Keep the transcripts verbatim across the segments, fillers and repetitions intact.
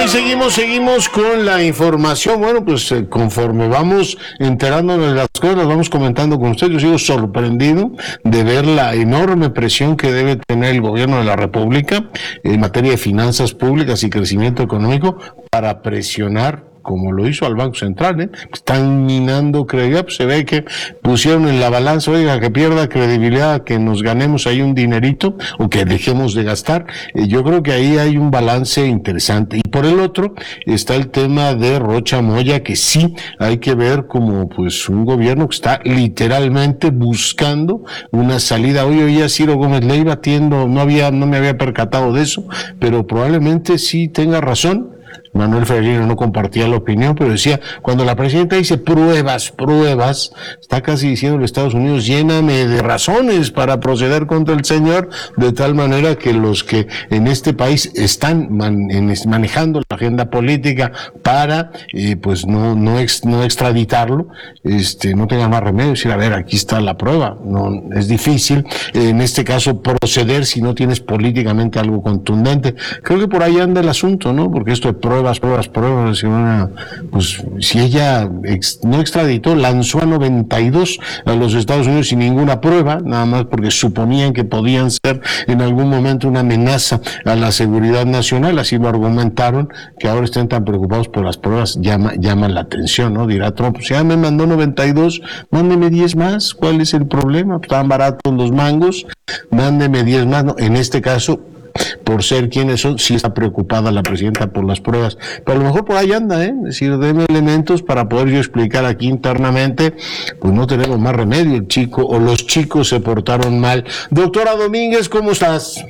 seguimos, seguimos con la información. Bueno, pues eh, conforme vamos enterándonos de las cosas, vamos comentando con ustedes. Yo sigo sorprendido de ver la enorme presión que debe tener el gobierno de la República en materia de finanzas públicas y crecimiento económico para presionar, como lo hizo al Banco Central, ¿eh? Están minando credibilidad. Pues se ve que pusieron en la balanza, oiga, que pierda credibilidad, que nos ganemos ahí un dinerito o que dejemos de gastar. Eh, yo creo que ahí hay un balance interesante. Y por el otro está el tema de Rocha Moya, que sí hay que ver como pues un gobierno que está literalmente buscando una salida. Hoy oía Ciro Gómez Leiva batiendo, no había, no me había percatado de eso, pero probablemente sí tenga razón. Manuel Ferreira no compartía la opinión, pero decía, cuando la presidenta dice pruebas, pruebas, está casi diciendo a los Estados Unidos, lléname de razones para proceder contra el señor, de tal manera que los que en este país están man, en, manejando la agenda política para, eh, pues no, no, ex, no extraditarlo, este, no tengan más remedio, decir, a ver, aquí está la prueba. No, es difícil, eh, en este caso, proceder si no tienes políticamente algo contundente. Creo que por ahí anda el asunto, ¿no? Porque esto de pruebas, pruebas, pruebas, pruebas, si una, pues si ella ex, no extraditó, lanzó a noventa y dos a los Estados Unidos sin ninguna prueba, nada más porque suponían que podían ser en algún momento una amenaza a la seguridad nacional, así lo argumentaron. Que ahora estén tan preocupados por las pruebas llama, llama la atención, ¿no? Dirá Trump, pues ya me mandó noventa y dos, mándeme diez más, ¿cuál es el problema? Pues estaban baratos los mangos, mándeme diez más, ¿no? En este caso, por ser quienes son, sí está preocupada la presidenta por las pruebas, pero a lo mejor por ahí anda, ¿eh? Es decir, denme elementos para poder yo explicar aquí internamente, pues no tenemos más remedio, el chico o los chicos se portaron mal. Doctora Domínguez, ¿cómo estás?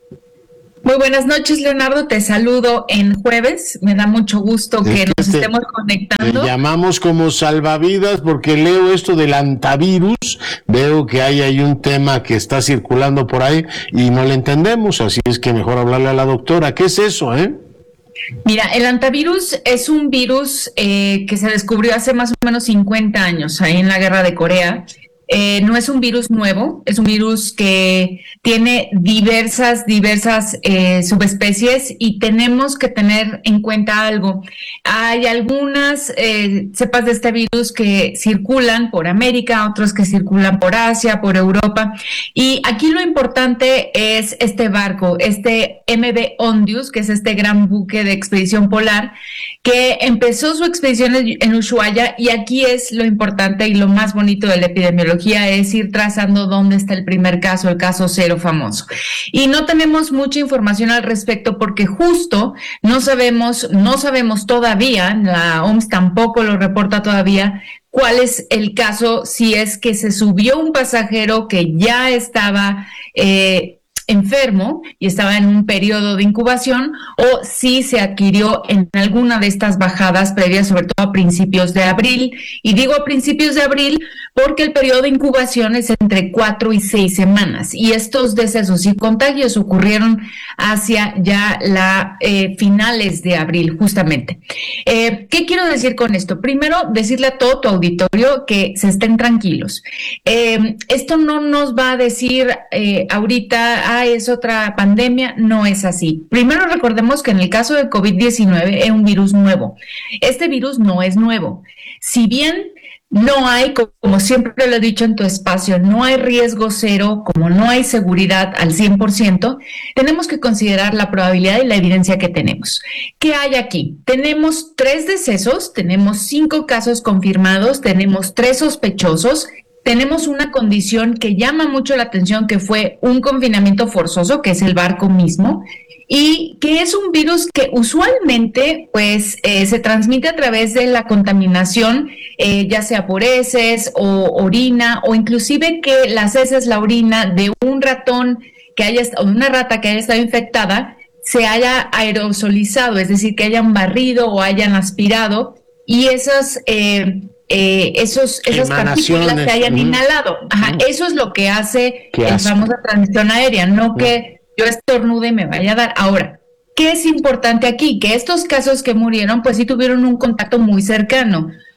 Muy buenas noches, Leonardo, te saludo en jueves, me da mucho gusto que es nos que te, estemos conectando. Te llamamos como salvavidas porque leo esto del antivirus, veo que hay ahí un tema que está circulando por ahí y no le entendemos, así es que mejor hablarle a la doctora. ¿Qué es eso, eh? Mira, el antivirus es un virus eh, que se descubrió hace más o menos cincuenta años, ahí en la guerra de Corea. Eh, no es un virus nuevo, es un virus que tiene diversas, diversas eh, subespecies y tenemos que tener en cuenta algo. Hay algunas eh, cepas de este virus que circulan por América, otros que circulan por Asia, por Europa, y aquí lo importante es este barco, este M V Ondius, que es este gran buque de expedición polar, que empezó su expedición en Ushuaia, y aquí es lo importante y lo más bonito de la epidemiología, es ir trazando dónde está el primer caso, el caso cero famoso. Y no tenemos mucha información al respecto porque justo no sabemos, no sabemos todavía, la O M S tampoco lo reporta todavía, cuál es el caso, si es que se subió un pasajero que ya estaba eh, enfermo y estaba en un periodo de incubación, o si se adquirió en alguna de estas bajadas previas, sobre todo a principios de abril. Y digo a principios de abril porque el periodo de incubación es entre cuatro y seis semanas, y estos decesos y contagios ocurrieron hacia ya la eh, finales de abril, justamente. Eh, ¿Qué quiero decir con esto? Primero, decirle a todo tu auditorio que se estén tranquilos. Eh, esto no nos va a decir eh, ahorita, ah, es otra pandemia, no es así. Primero recordemos que en el caso de COVID diecinueve es un virus nuevo. Este virus no es nuevo. Si bien no hay, como siempre lo he dicho en tu espacio, no hay riesgo cero, como no hay seguridad al cien por ciento, tenemos que considerar la probabilidad y la evidencia que tenemos. ¿Qué hay aquí? Tenemos tres decesos, tenemos cinco casos confirmados, tenemos tres sospechosos, tenemos una condición que llama mucho la atención, que fue un confinamiento forzoso, que es el barco mismo, y que es un virus que usualmente pues eh, se transmite a través de la contaminación, eh, ya sea por heces o orina, o inclusive que las heces, la orina de un ratón que haya, o de una rata que haya estado infectada, se haya aerosolizado, es decir, que hayan barrido o hayan aspirado, y esas eh, eh, esos esas partículas se hayan mm. inhalado. Ajá, mm. Eso es lo que hace la famosa transmisión aérea, no mm. que yo estornude y me vaya a dar. Ahora, ¿qué es importante aquí? Que estos casos que murieron, pues sí tuvieron un contacto muy cercano.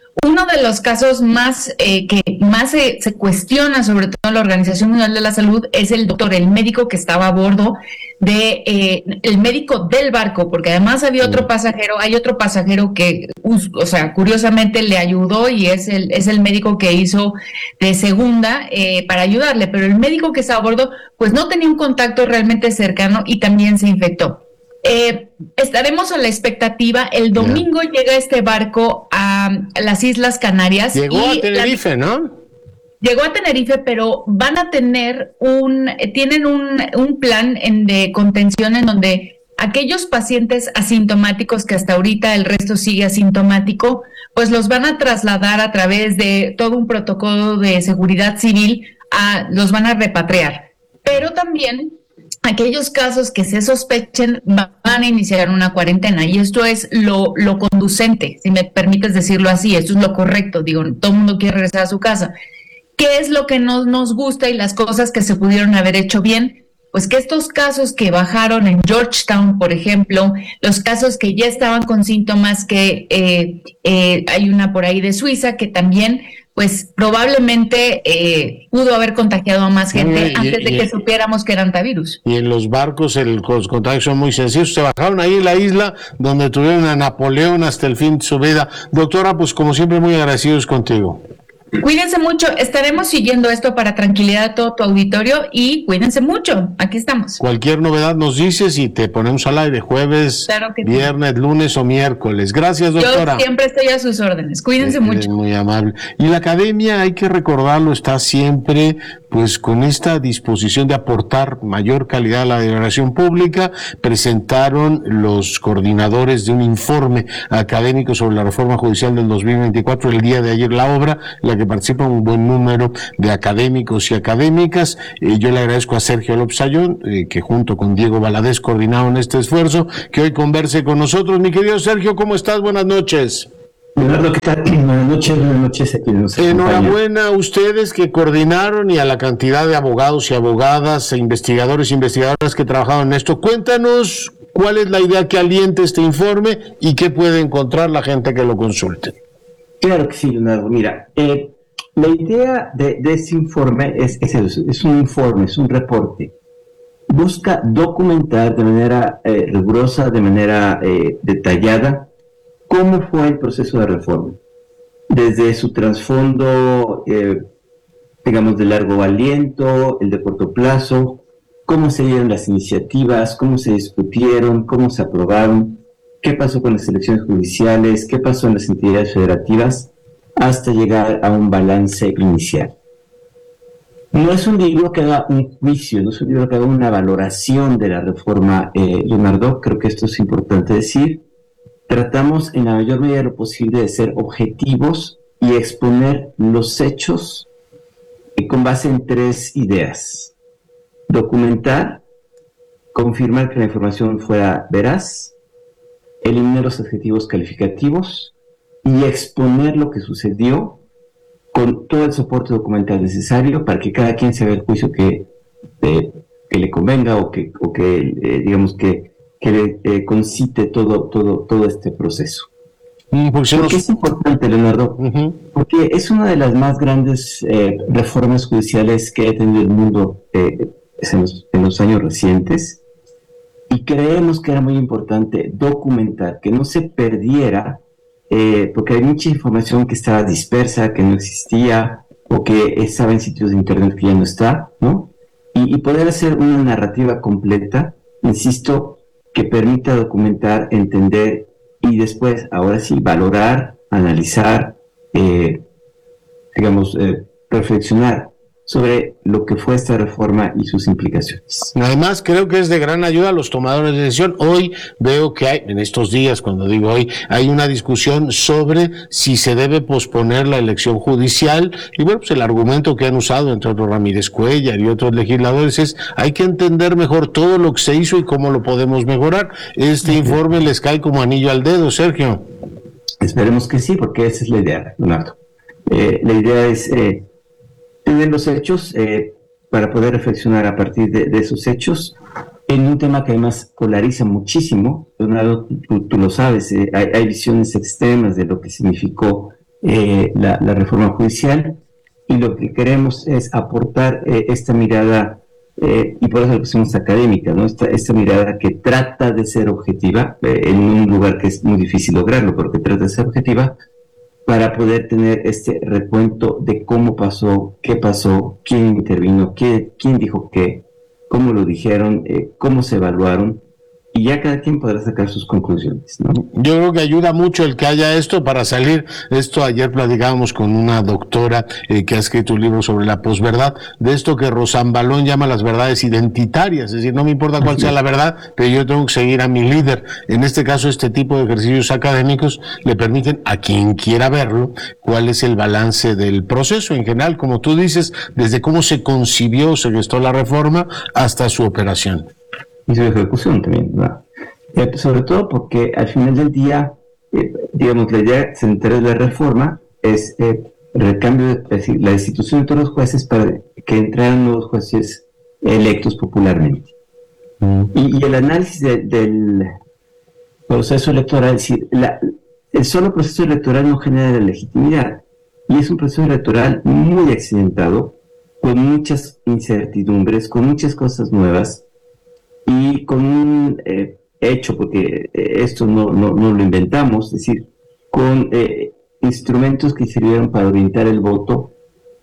Uno de los casos más eh, que más se, se cuestiona, sobre todo en la Organización Mundial de la Salud, es el doctor, el médico que estaba a bordo de eh, el médico del barco, porque además había otro pasajero, hay otro pasajero que, o sea, curiosamente le ayudó y es el es el médico que hizo de segunda eh, para ayudarle, pero el médico que estaba a bordo, pues no tenía un contacto realmente cercano y también se infectó. Eh, estaremos a la expectativa. El domingo yeah. llega este barco a las Islas Canarias. Llegó y a Tenerife, la, ¿no? Llegó a Tenerife, pero van a tener un, tienen un, un plan en, de contención en donde aquellos pacientes asintomáticos que hasta ahorita el resto sigue asintomático, pues los van a trasladar a través de todo un protocolo de seguridad civil, a, los van a repatriar. Pero también aquellos casos que se sospechen van a iniciar una cuarentena, y esto es lo, lo conducente, si me permites decirlo así, esto es lo correcto. Digo, todo el mundo quiere regresar a su casa. ¿Qué es lo que no nos gusta y las cosas que se pudieron haber hecho bien? Pues que estos casos que bajaron en Georgetown, por ejemplo, los casos que ya estaban con síntomas, que eh, eh, hay una por ahí de Suiza que también, pues probablemente eh, pudo haber contagiado a más gente y, antes y, de que y, supiéramos que era antivirus. Y en los barcos el, los contagios son muy sencillos. Se bajaron ahí en la isla donde tuvieron a Napoleón hasta el fin de su vida. Doctora, pues como siempre muy agradecidos contigo. Cuídense mucho, estaremos siguiendo esto para tranquilidad de todo tu auditorio y cuídense mucho, aquí estamos. Cualquier novedad nos dices y te ponemos al aire jueves, claro que viernes, sí. lunes o miércoles. Gracias, doctora. Yo siempre estoy a sus órdenes, cuídense eh, mucho. Muy amable. Y la academia, hay que recordarlo, está siempre pues con esta disposición de aportar mayor calidad a la deliberación pública. Presentaron los coordinadores de un informe académico sobre la reforma judicial del dos mil veinticuatro el día de ayer, la obra, la que participa un buen número de académicos y académicas. Eh, yo le agradezco a Sergio López Ayón, eh, que junto con Diego Valadez coordinaron este esfuerzo, que hoy converse con nosotros. Mi querido Sergio, ¿cómo estás? Buenas noches. Leonardo, ¿qué tal? Buenas noches, buenas noches. Aquí nos Enhorabuena a ustedes que coordinaron y a la cantidad de abogados y abogadas, e investigadores e investigadoras que trabajaron en esto. Cuéntanos cuál es la idea que alienta este informe y qué puede encontrar la gente que lo consulte. Claro que sí, Leonardo. Mira, eh, la idea de, de este informe es, es, eso, es un informe, es un reporte. Busca documentar de manera eh, rigurosa, de manera eh, detallada, cómo fue el proceso de reforma, desde su trasfondo, eh, digamos, de largo aliento, el de corto plazo, cómo se dieron las iniciativas, cómo se discutieron, cómo se aprobaron, qué pasó con las elecciones judiciales, qué pasó en las entidades federativas, hasta llegar a un balance inicial. No es un libro que haga un juicio, no es un libro que haga una valoración de la reforma, eh, Leonardo, creo que esto es importante decir. Tratamos en la mayor medida de lo posible de ser objetivos y exponer los hechos con base en tres ideas. Documentar, confirmar que la información fuera veraz, eliminar los adjetivos calificativos y exponer lo que sucedió con todo el soporte documental necesario para que cada quien se haga el juicio que, eh, que le convenga o que, o que eh, digamos que que le eh, concite todo, todo, todo este proceso. Mm, ¿Por qué es importante, Leonardo? Uh-huh. Porque es una de las más grandes eh, reformas judiciales que ha tenido el mundo eh, en, los, en los años recientes, y creemos que era muy importante documentar, que no se perdiera, eh, porque hay mucha información que estaba dispersa, que no existía, o que estaba en sitios de internet que ya no está, ¿no? Y, y poder hacer una narrativa completa, insisto, que permita documentar, entender y después, ahora sí, valorar, analizar, eh, digamos, eh, reflexionar sobre lo que fue esta reforma y sus implicaciones. Además, creo que es de gran ayuda a los tomadores de decisión. Hoy veo que hay, en estos días, cuando digo hoy, hay una discusión sobre si se debe posponer la elección judicial, y bueno, pues el argumento que han usado, entre otros Ramírez Cuellar y otros legisladores, es hay que entender mejor todo lo que se hizo y cómo lo podemos mejorar. Este uh-huh. informe les cae como anillo al dedo, Sergio. Esperemos que sí, porque esa es la idea, Leonardo. Eh, la idea es... Eh, tener los hechos eh, para poder reflexionar a partir de, de esos hechos en un tema que además polariza muchísimo. Leonardo, tú, tú lo sabes, eh, hay, hay visiones extremas de lo que significó eh, la, la reforma judicial, y lo que queremos es aportar eh, esta mirada, eh, y por eso lo pusimos académica, ¿no? Esta, esta mirada que trata de ser objetiva, eh, en un lugar que es muy difícil lograrlo, pero que trata de ser objetiva, para poder tener este recuento de cómo pasó, qué pasó, quién intervino, qué, quién dijo qué, cómo lo dijeron, eh, cómo se evaluaron, y ya cada quien podrá sacar sus conclusiones, ¿no? Yo creo que ayuda mucho el que haya esto para salir. Esto ayer platicábamos con una doctora eh, que ha escrito un libro sobre la posverdad, de esto que Rosambalón llama las verdades identitarias, es decir, no me importa cuál sea la verdad, pero yo tengo que seguir a mi líder. En este caso, este tipo de ejercicios académicos le permiten a quien quiera verlo cuál es el balance del proceso en general, como tú dices, desde cómo se concibió, se gestó la reforma hasta su operación. Y su ejecución también, ¿no? Eh, sobre todo porque al final del día, eh, digamos, la idea central de la reforma es eh, el recambio, es decir, la destitución de todos los jueces para que entraran nuevos jueces electos popularmente. Mm. Y, y el análisis de, del proceso electoral, es decir, la, el solo proceso electoral no genera la legitimidad, y es un proceso electoral muy accidentado, con muchas incertidumbres, con muchas cosas nuevas, y con un eh, hecho, porque eh, esto no, no, no lo inventamos, es decir, con eh, instrumentos que sirvieron para orientar el voto,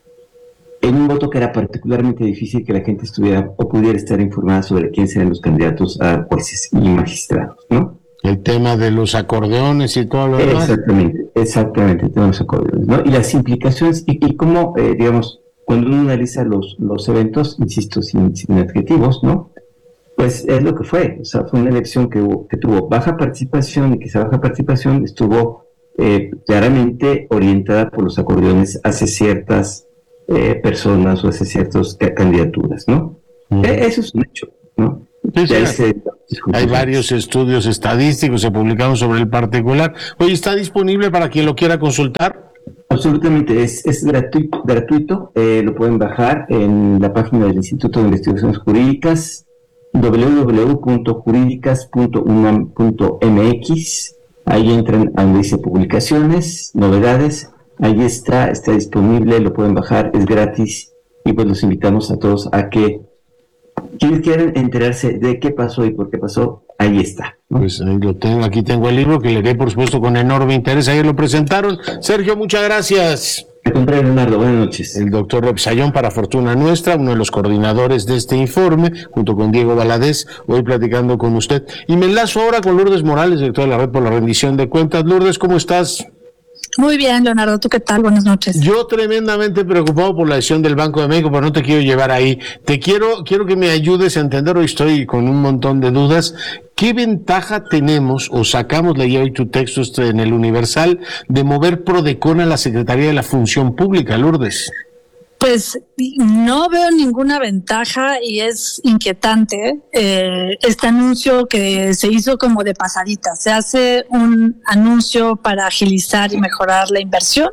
en un voto que era particularmente difícil que la gente estuviera o pudiera estar informada sobre quién serían los candidatos a jueces y magistrados, ¿no? El tema de los acordeones y todo lo demás. Exactamente, exactamente, el tema de los acordeones, ¿no? Y las implicaciones, y, y cómo, eh, digamos, cuando uno analiza los, los eventos, insisto, sin, sin adjetivos, ¿no? Pues es lo que fue, o sea, fue una elección que, hubo, que tuvo baja participación, y que esa baja participación estuvo eh, claramente orientada por los acordeones hacia ciertas eh, personas o hacia ciertas candidaturas, ¿no? Mm. Eh, eso es un hecho, ¿no? Sí, sí, ese, hay varios estudios estadísticos, se publicaron sobre el particular. Oye, ¿está disponible para quien lo quiera consultar? Absolutamente, es, es gratuito, gratuito eh, lo pueden bajar en la página del Instituto de Investigaciones Jurídicas, doble u doble u doble u punto jurídicas punto unam punto m x. Ahí entran a donde dice publicaciones, novedades, ahí está, está disponible, lo pueden bajar, es gratis, y pues los invitamos a todos a que quienes quieran enterarse de qué pasó y por qué pasó, ahí está, ¿no? Pues ahí lo tengo, aquí tengo el libro que leeré por supuesto con enorme interés. Ayer lo presentaron. Sergio, muchas gracias. Al contrario, Leonardo, buenas noches. El doctor López Ayllón, para fortuna nuestra, uno de los coordinadores de este informe, junto con Diego Valadez, hoy platicando con usted. Y me enlazo ahora con Lourdes Morales, directora de la Red por la Rendición de Cuentas. Lourdes, ¿cómo estás? Muy bien, Leonardo, ¿tú qué tal? Buenas noches. Yo tremendamente preocupado por la decisión del Banco de México, pero no te quiero llevar ahí. Te quiero, quiero que me ayudes a entender, hoy estoy con un montón de dudas. ¿Qué ventaja tenemos o sacamos, leí hoy tu texto en el Universal, de mover Prodecon a la Secretaría de la Función Pública, Lourdes? Pues no veo ninguna ventaja y es inquietante eh, este anuncio que se hizo como de pasadita. Se hace un anuncio para agilizar y mejorar la inversión.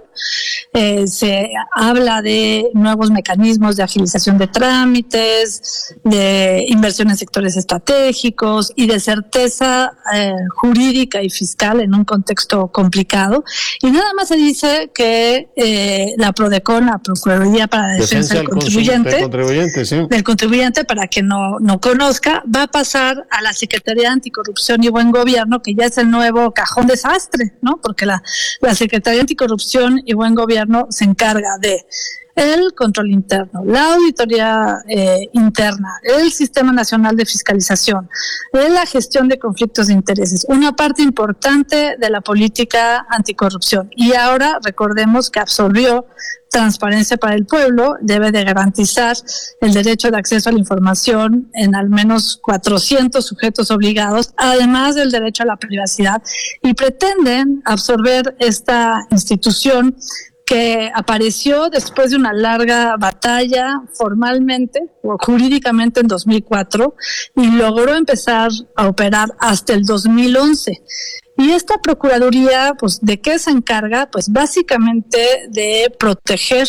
Eh, se habla de nuevos mecanismos de agilización de trámites, de inversión en sectores estratégicos y de certeza eh, jurídica y fiscal en un contexto complicado. Y nada más se dice que eh, la Prodecon, la Procuraduría para la Defensa, defensa del contribuyente, del contribuyente, sí. del contribuyente, para que no, no conozca, va a pasar a la Secretaría de Anticorrupción y Buen Gobierno, que ya es el nuevo cajón desastre, ¿no? Porque la, la Secretaría de Anticorrupción y Buen Gobierno se encarga de el control interno, la auditoría eh, interna, el Sistema Nacional de Fiscalización, la gestión de conflictos de intereses, una parte importante de la política anticorrupción. Y ahora recordemos que absorbió Transparencia para el Pueblo, debe de garantizar el derecho de acceso a la información en al menos cuatrocientos sujetos obligados, además del derecho a la privacidad, y pretenden absorber esta institución que apareció después de una larga batalla formalmente o jurídicamente en dos mil cuatro y logró empezar a operar hasta el dos mil once. Y esta Procuraduría, pues, ¿de qué se encarga? Pues básicamente de proteger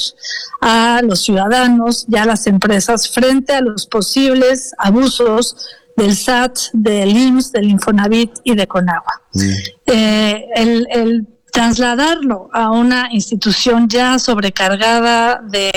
a los ciudadanos y a las empresas frente a los posibles abusos del S A T, del I M S S, del Infonavit y de Conagua. Mm. Eh, el, el trasladarlo a una institución ya sobrecargada de,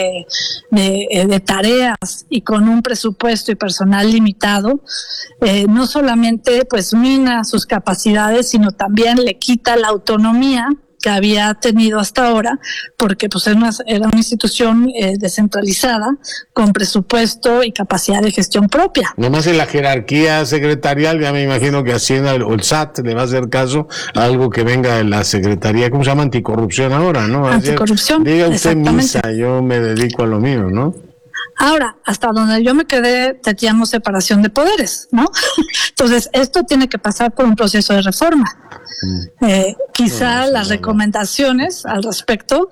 de, de tareas y con un presupuesto y personal limitado, eh, no solamente pues mina sus capacidades, sino también le quita la autonomía que había tenido hasta ahora, porque pues era una, era una institución eh, descentralizada, con presupuesto y capacidad de gestión propia. Nomás en la jerarquía secretarial, ya me imagino que Hacienda o el S A T le va a hacer caso a algo que venga de la Secretaría, ¿cómo se llama? Anticorrupción ahora, ¿no? Anticorrupción, diga usted misa, yo me dedico a lo mío, ¿no? Ahora, hasta donde yo me quedé, teníamos separación de poderes, ¿no? Entonces, esto tiene que pasar por un proceso de reforma. Mm. Eh, quizá no, las recomendaciones al respecto,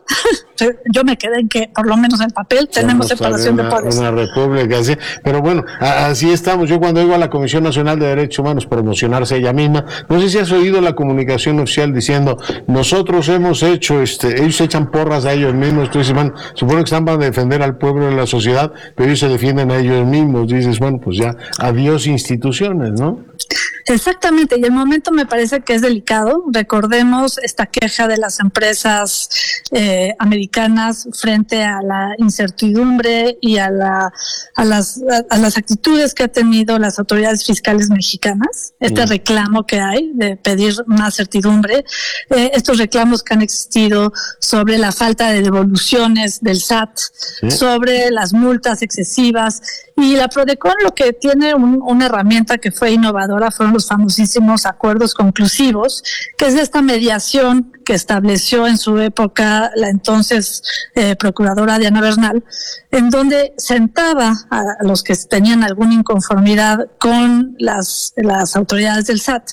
yo me quedé en que, por lo menos en papel, tenemos separación una, de poderes. Una república así, pero bueno, a, así estamos. Yo cuando oigo a la Comisión Nacional de Derechos Humanos promocionarse ella misma, no sé si has oído la comunicación oficial diciendo, nosotros hemos hecho, este, ellos echan porras a ellos mismos, tú dices, bueno, supongo que están para defender al pueblo y la sociedad, pero ellos se defienden a ellos mismos, dices, bueno, pues ya, adiós instituciones, ¿no? Exactamente, y el momento me parece que es delicado. Recordemos esta queja de las empresas eh, americanas frente a la incertidumbre y a, la, a, las, a, a las actitudes que han tenido las autoridades fiscales mexicanas, este sí. reclamo que hay de pedir más certidumbre, eh, estos reclamos que han existido sobre la falta de devoluciones del S A T, sí. sobre las multas excesivas, y la Prodecon lo que tiene un, una herramienta que fue innovadora fueron los famosísimos acuerdos conclusivos, que es esta mediación que estableció en su época la entonces eh, procuradora Diana Bernal, en donde sentaba a los que tenían alguna inconformidad con las, las autoridades del S A T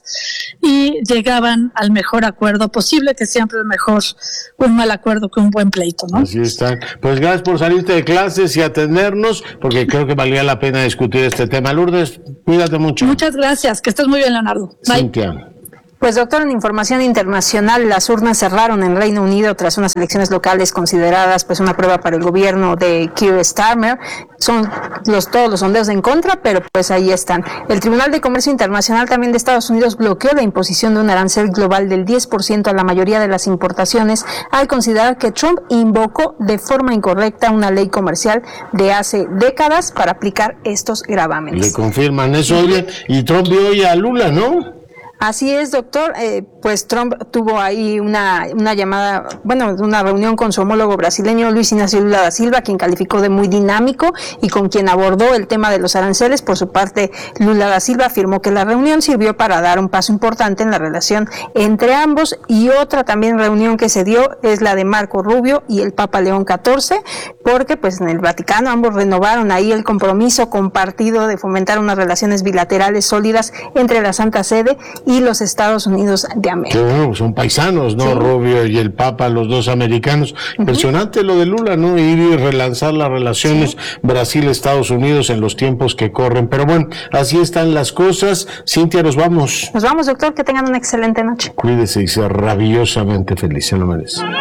y llegaban al mejor acuerdo posible, que siempre es mejor un mal acuerdo que un buen pleito, ¿no? Así está. Pues gracias por salirte de clases y atendernos, porque creo que valía la pena discutir este tema. Lourdes, cuídate mucho. Muchas gracias, que estés muy bien, Leonardo. Bye. Cintia. Pues doctor, en información internacional, las urnas cerraron en Reino Unido tras unas elecciones locales consideradas pues una prueba para el gobierno de Keir Starmer. Son los, todos los sondeos en contra, pero pues ahí están. El Tribunal de Comercio Internacional también de Estados Unidos bloqueó la imposición de un arancel global del diez por ciento a la mayoría de las importaciones al considerar que Trump invocó de forma incorrecta una ley comercial de hace décadas para aplicar estos gravámenes. Le confirman eso, oye, y Trump vio hoy a Lula, ¿no? Así es, doctor. Eh, pues Trump tuvo ahí una, una llamada, bueno, una reunión con su homólogo brasileño Luis Inácio Lula da Silva, quien calificó de muy dinámico y con quien abordó el tema de los aranceles. Por su parte, Lula da Silva afirmó que la reunión sirvió para dar un paso importante en la relación entre ambos, y otra también reunión que se dio es la de Marco Rubio y el Papa León catorce, porque pues en el Vaticano ambos renovaron ahí el compromiso compartido de fomentar unas relaciones bilaterales sólidas entre la Santa Sede y los Estados Unidos de América. Que bueno, son paisanos, ¿no? Sí. Rubio y el Papa, los dos americanos. Uh-huh. Impresionante lo de Lula, ¿no? Ir y relanzar las relaciones sí. Brasil-Estados Unidos en los tiempos que corren. Pero bueno, así están las cosas. Cintia, nos vamos. Nos vamos, doctor, que tengan una excelente noche. Cuídese y sea rabiosamente feliz, se lo merece.